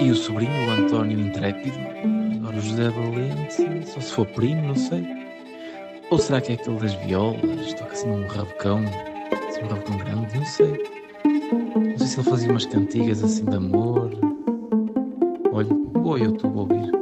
E o sobrinho, o António Intrépido. Agora o José Valente, só se for primo, não sei. Ou será que é aquele das violas? Toca assim um rabecão, assim um rabecão grande, não sei. Não sei se ele fazia umas cantigas assim de amor. Olha, vou ao YouTube ouvir.